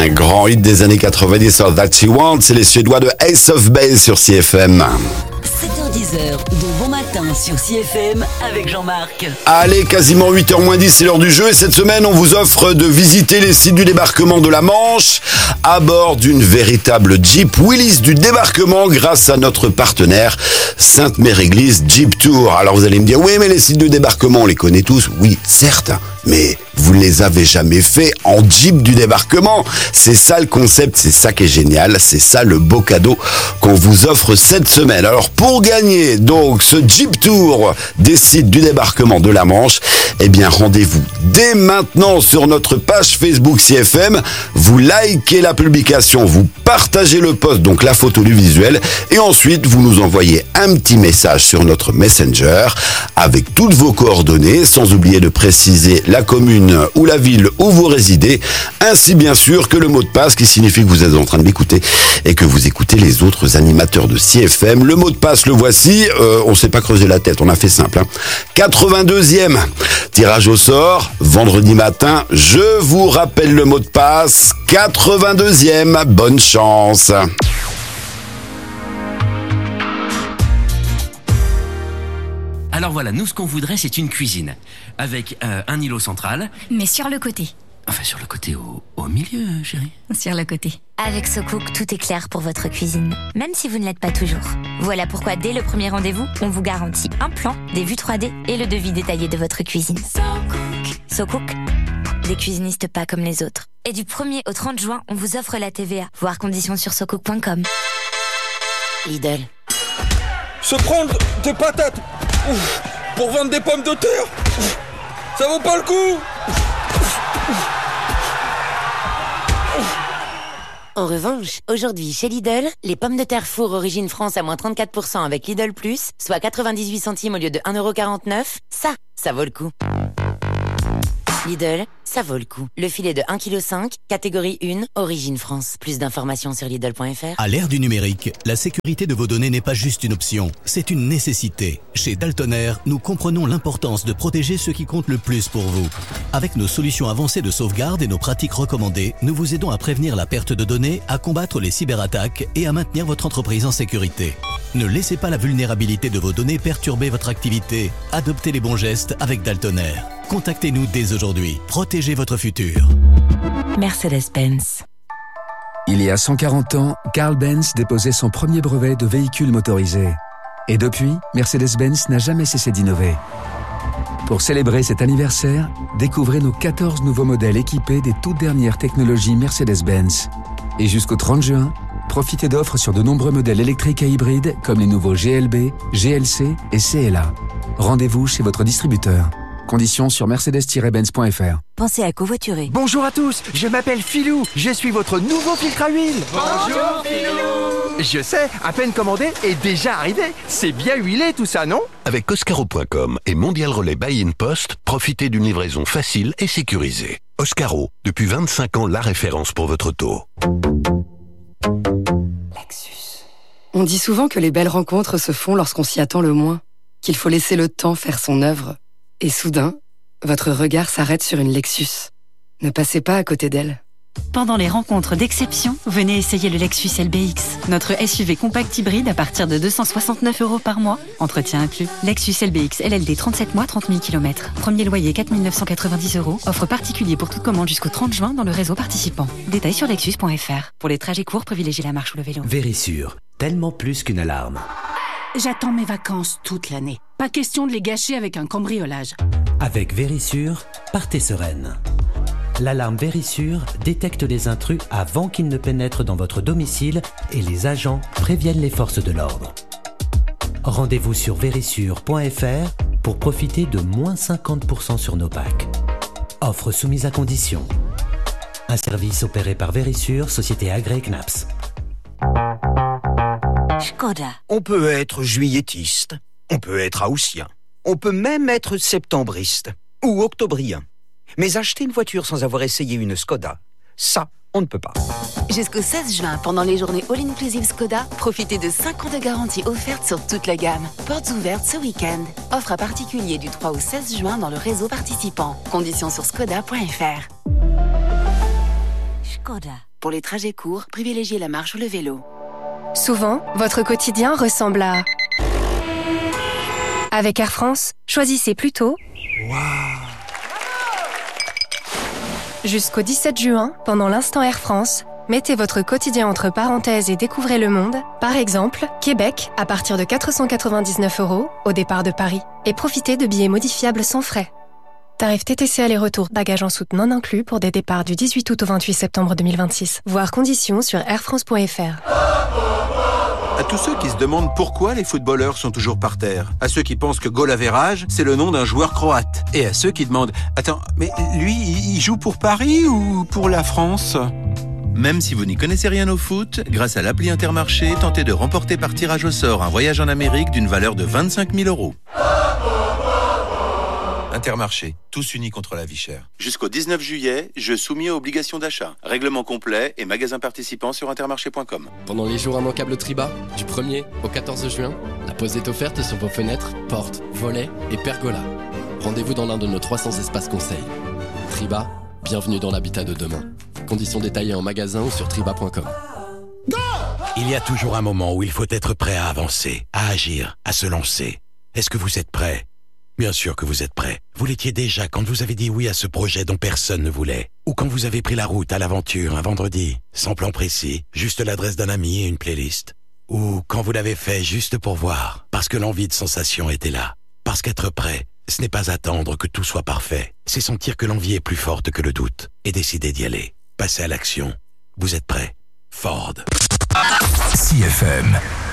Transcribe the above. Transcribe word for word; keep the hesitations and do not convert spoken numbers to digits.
Un grand hit des années quatre-vingt-dix sur That She Wants, c'est les Suédois de Ace of Base sur C F M. sept heures dix de Bon Matin sur C F M avec Jean-Marc. Allez, quasiment huit heures moins dix, c'est l'heure du jeu et cette semaine on vous offre de visiter les sites du débarquement de la Manche à bord d'une véritable Jeep Willys du débarquement grâce à notre partenaire Sainte-Mère-Église Jeep Tour. Alors vous allez me dire, oui mais les sites de débarquement on les connaît tous, oui certes, mais vous ne les avez jamais fait en Jeep du débarquement. C'est ça le concept, c'est ça qui est génial, c'est ça le beau cadeau qu'on vous offre cette semaine. Alors pour gagner donc ce Jeep Tour des sites du débarquement de la Manche, eh bien rendez-vous dès maintenant sur notre page Facebook C F M, vous likez la publication, vous partagez le post, donc la photo du visuel, et ensuite vous nous envoyez un petit message sur notre Messenger avec toutes vos coordonnées, sans oublier de préciser la commune ou la ville où vous résidez, ainsi bien sûr que le mot de passe qui signifie que vous êtes en train de m'écouter et que vous écoutez les autres animateurs de C F M. Le mot de passe, le voici, euh, on ne s'est pas creusé la tête, on a fait simple. Hein. quatre-vingt-deuxième, tirage au sort, vendredi matin, je vous rappelle le mot de passe, quatre-vingt-deuxième, bonne chance. Alors voilà, nous ce qu'on voudrait c'est une cuisine, avec euh, un îlot central. Mais sur le côté. Enfin sur le côté, au, au milieu chérie. Sur le côté. Avec SoCook, tout est clair pour votre cuisine, même si vous ne l'êtes pas toujours. Voilà pourquoi dès le premier rendez-vous, on vous garantit un plan, des vues trois D et le devis détaillé de votre cuisine. SoCook. SoCook, des cuisinistes pas comme les autres. Et du premier au trente juin, on vous offre la T V A, voire conditions sur socook point com. Lidl. Se prendre des patates ouf, pour vendre des pommes de terre, ouf, ça vaut pas le coup. En revanche, aujourd'hui chez Lidl, les pommes de terre four origine France à moins trente-quatre pour cent avec Lidl Plus, soit quatre-vingt-dix-huit centimes au lieu de un euro quarante-neuf, ça, ça vaut le coup. Lidl, ça vaut le coup. Le filet de un virgule cinq kilos, catégorie un, origine France. Plus d'informations sur Lidl point F R. À l'ère du numérique, la sécurité de vos données n'est pas juste une option, c'est une nécessité. Chez Dalton Air, nous comprenons l'importance de protéger ce qui compte le plus pour vous. Avec nos solutions avancées de sauvegarde et nos pratiques recommandées, nous vous aidons à prévenir la perte de données, à combattre les cyberattaques et à maintenir votre entreprise en sécurité. Ne laissez pas la vulnérabilité de vos données perturber votre activité. Adoptez les bons gestes avec Dalton Air. Contactez-nous dès aujourd'hui. Protégez votre futur. Mercedes-Benz. Il y a cent quarante ans, Carl Benz déposait son premier brevet de véhicule motorisé. Et depuis, Mercedes-Benz n'a jamais cessé d'innover. Pour célébrer cet anniversaire, découvrez nos quatorze nouveaux modèles équipés des toutes dernières technologies Mercedes-Benz. Et jusqu'au trente juin, profitez d'offres sur de nombreux modèles électriques et hybrides comme les nouveaux G L B, G L C et C L A. Rendez-vous chez votre distributeur. Conditions sur mercedes tiret benz point F R. Pensez à covoiturer. Bonjour à tous, je m'appelle Philou, je suis votre nouveau filtre à huile. Bonjour Philou. Je sais, à peine commandé et déjà arrivé. C'est bien huilé tout ça, non? Avec Oscaro point com et Mondial Relais Buy-in Post, profitez d'une livraison facile et sécurisée. Oscaro, depuis vingt-cinq ans la référence pour votre auto. Lexus. On dit souvent que les belles rencontres se font lorsqu'on s'y attend le moins, qu'il faut laisser le temps faire son œuvre. Et soudain, votre regard s'arrête sur une Lexus. Ne passez pas à côté d'elle. Pendant les rencontres d'exception, venez essayer le Lexus L B X, notre S U V compact hybride à partir de deux cent soixante-neuf euros par mois, entretien inclus. Lexus L B X L L D trente-sept mois, trente mille kilomètres. Premier loyer quatre mille neuf cent quatre-vingt-dix euros. Offre particulier pour toute commande jusqu'au trente juin dans le réseau participant. Détails sur lexus point F R. Pour les trajets courts, privilégiez la marche ou le vélo. Vérissure, tellement plus qu'une alarme. J'attends mes vacances toute l'année. Pas question de les gâcher avec un cambriolage. Avec Vérissure, partez sereine. L'alarme Vérissure détecte les intrus avant qu'ils ne pénètrent dans votre domicile et les agents préviennent les forces de l'ordre. Rendez-vous sur vérissure point F R pour profiter de moins cinquante pour cent sur nos packs. Offre soumise à condition. Un service opéré par Vérissure, société agréée C N A P S. Skoda. On peut être juilletiste, on peut être haussien, on peut même être septembriste ou octobrien. Mais acheter une voiture sans avoir essayé une Skoda, ça, on ne peut pas. Jusqu'au seize juin, pendant les journées All-Inclusive Skoda, profitez de cinq ans de garantie offerte sur toute la gamme. Portes ouvertes ce week-end. Offre à particulier du trois au seize juin dans le réseau participant. Conditions sur skoda point F R. Skoda. Pour les trajets courts, privilégiez la marche ou le vélo. Souvent, votre quotidien ressemble à... Avec Air France, choisissez plutôt... Wow. Jusqu'au dix-sept juin, pendant l'instant Air France, mettez votre quotidien entre parenthèses et découvrez le monde. Par exemple, Québec, à partir de quatre cent quatre-vingt-dix-neuf euros au départ de Paris. Et profitez de billets modifiables sans frais. Tarif T T C aller-retour, bagages en soute non inclus pour des départs du dix-huit août au vingt-huit septembre deux mille vingt-six. Voir conditions sur air france point f r. À tous ceux qui se demandent pourquoi les footballeurs sont toujours par terre. À ceux qui pensent que goal average, c'est le nom d'un joueur croate. Et à ceux qui demandent « Attends, mais lui, il joue pour Paris ou pour la France ?» Même si vous n'y connaissez rien au foot, grâce à l'appli Intermarché, tentez de remporter par tirage au sort un voyage en Amérique d'une valeur de vingt-cinq mille euros. Intermarché, tous unis contre la vie chère. Jusqu'au dix-neuf juillet, jeux soumis à obligation d'achat. Règlement complet et magasins participants sur intermarché point com. Pendant les jours immanquables Triba, du premier au quatorze juin, la pause est offerte sur vos fenêtres, portes, volets et pergolas. Rendez-vous dans l'un de nos trois cents espaces conseils. Triba, bienvenue dans l'habitat de demain. Conditions détaillées en magasin ou sur triba point com. Il y a toujours un moment où il faut être prêt à avancer, à agir, à se lancer. Est-ce que vous êtes prêt ? Bien sûr que vous êtes prêt. Vous l'étiez déjà quand vous avez dit oui à ce projet dont personne ne voulait. Ou quand vous avez pris la route à l'aventure un vendredi, sans plan précis, juste l'adresse d'un ami et une playlist. Ou quand vous l'avez fait juste pour voir, parce que l'envie de sensation était là. Parce qu'être prêt, ce n'est pas attendre que tout soit parfait. C'est sentir que l'envie est plus forte que le doute et décider d'y aller. Passer à l'action. Vous êtes prêt ? Ford. C F M.